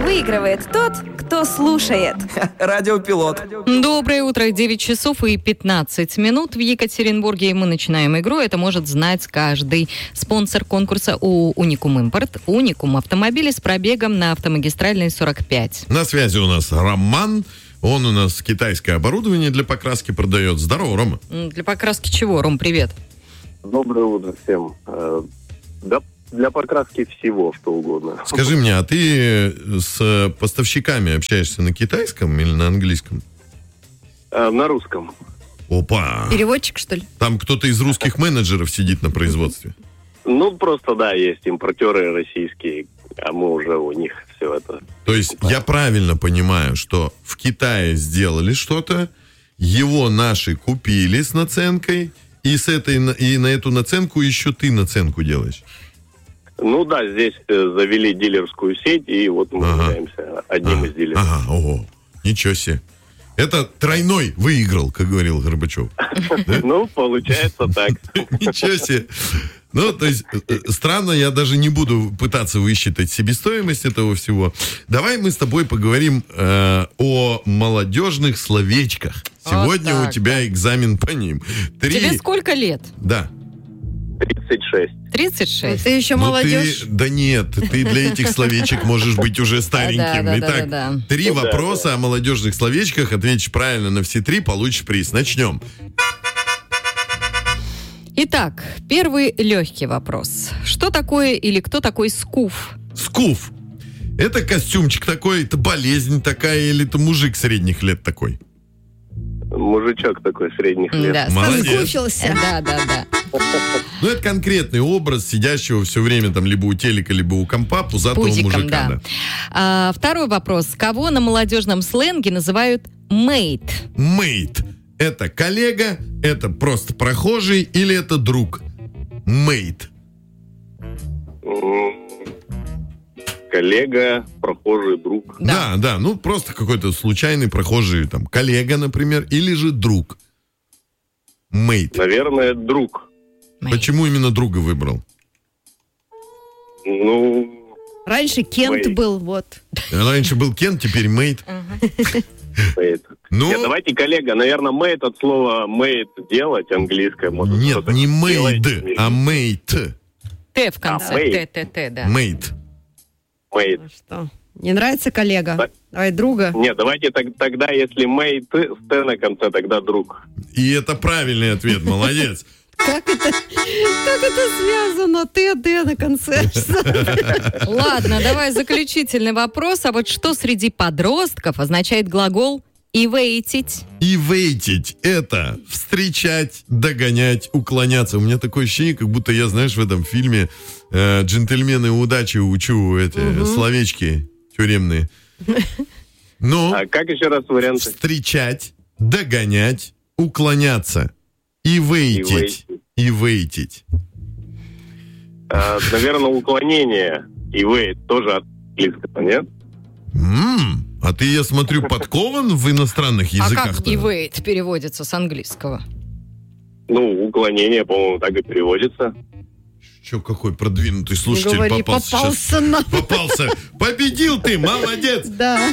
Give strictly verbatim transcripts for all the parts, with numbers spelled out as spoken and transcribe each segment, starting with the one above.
Выигрывает тот, кто слушает. Радиопилот. Доброе утро, девять часов и пятнадцать минут в Екатеринбурге. Мы начинаем игру. Это может знать каждый. Спонсор конкурса у Уникум Импорт. Уникум автомобили с пробегом на автомагистральной сорок пять. На связи у нас Роман. Он у нас китайское оборудование для покраски продает. Здорово, Рома. Для покраски чего, Ром, привет? Доброе утро всем. Да, для покраски всего, что угодно. Скажи мне, а ты с поставщиками общаешься на китайском или на английском? На русском. Опа! Переводчик, что ли? Там кто-то из русских менеджеров сидит на производстве. Ну, просто, да, есть импортеры российские, а мы уже у них все это... То есть я правильно понимаю, что в Китае сделали что-то, его наши купили с наценкой, и, с этой, и на эту наценку еще ты наценку делаешь? Ну да, здесь завели дилерскую сеть, и вот мы ага. являемся одним ага. из дилеров. Ага, ого, ничего себе. Это тройной выиграл, как говорил Горбачев. Ну, получается так. Ничего себе. Ну, то есть, странно, я даже не буду пытаться высчитать себестоимость этого всего. Давай мы с тобой поговорим э, о молодежных словечках. Сегодня вот у тебя экзамен по ним. Три... Тебе сколько лет? Да. тридцать шесть. тридцать шесть. Ты еще Ну, молодежь. ты- да нет, ты для этих словечек можешь быть уже стареньким. Да, да, Итак, да, да, да. три Ну, да, вопроса да. о молодежных словечках. Ответишь правильно на все три, получишь приз. Начнем. Итак, первый легкий вопрос. Что такое или кто такой скуф? Скуф. Это костюмчик такой, это болезнь такая, или это мужик средних лет такой? Мужичок такой средних лет. Да, Молодец. Соскучился. Да, да, да. Ну, это конкретный образ сидящего все время там либо у телека, либо у компа, пузатого Пузиком, мужика. да. Да. А, второй вопрос. Кого на молодежном сленге называют мейт? Мейт. Это коллега, это просто прохожий или это друг? Мейт. М, Коллега, прохожий, друг. Да. да, да, ну просто какой-то случайный прохожий, там, коллега, например, или же друг. Мейт. Наверное, друг. Мейт. Почему именно друга выбрал? Ну, Раньше Кент Мэй. был, вот. Раньше был Кен, теперь Мейт. мейт. Ну, Нет, давайте, коллега, наверное, мейт от слова мейт делать, английское. Может, нет, что-то не делаете мейд, вместе. а мейт. Т в конце. А, мейт. Т, Т, Т, да. Мейт. Мейт. Ну что, не нравится коллега? Да. Давай друга. Нет, давайте так- тогда, если мейт с Т на конце, тогда друг. И это правильный ответ, молодец. Как это, как это связано? Т, Т на конце. Ладно, давай заключительный вопрос. А вот что среди подростков означает глагол «ивейтить»? И вейтить — это встречать, догонять, уклоняться. У меня такое ощущение, как будто я, знаешь, в этом фильме э, «Джентльмены удачи» учу эти словечки тюремные. Ну, А как еще раз варианты? встречать, догонять, уклоняться и вейтить. вейтить. И вейтить. А, наверное, уклонение и вейт тоже от английского, нет? М, А ты, я смотрю, подкован в иностранных А языках. как «ивейт» переводится с английского? Ну, уклонение, по-моему, так и переводится. Че, какой продвинутый слушатель Говори, попался, сейчас. попался на... Попался. Победил ты, молодец. Да.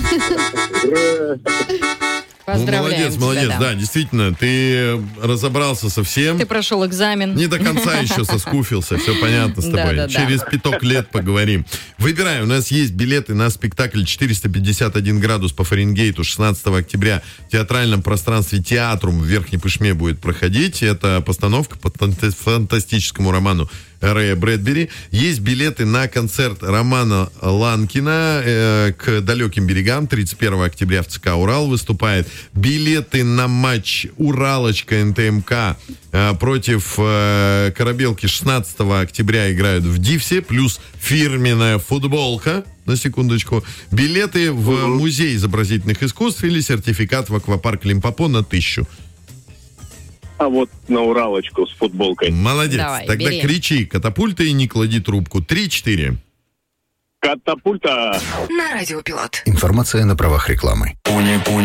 Ну, Поздравляем молодец, тебя, молодец, да. да, действительно, ты разобрался со всем. Ты прошел экзамен. Не до конца еще соскуфился, все понятно с тобой. Да-да-да. Через пяток лет поговорим. Выбирай, у нас есть билеты на спектакль четыреста пятьдесят один градус по Фаренгейту шестнадцатого октября в театральном пространстве «Театрум» в Верхней Пышме будет проходить. Это постановка по фанта- фантастическому роману Рэя Брэдбери. Есть билеты на концерт Романа Ланкина э, к далеким берегам. тридцать первого октября в ЦСКА «Урал» выступает. Билеты на матч «Уралочка» эн тэ эм ка э, против э, «Корабелки» шестнадцатого октября играют в Дивсе. Плюс фирменная футболка. На секундочку. Билеты в Музей изобразительных искусств или сертификат в аквапарк Лимпопо на тысячу. А вот на Уралочку с футболкой. Молодец. Давай, Тогда бери. кричи «Катапульта» и не клади трубку. Три-четыре. Катапульта. На Радиопилот. Информация на правах рекламы.